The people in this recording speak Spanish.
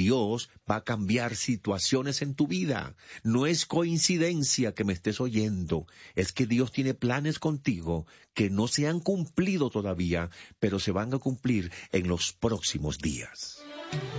Dios va a cambiar situaciones en tu vida. No es coincidencia que me estés oyendo, es que Dios tiene planes contigo que no se han cumplido todavía, pero se van a cumplir en los próximos días.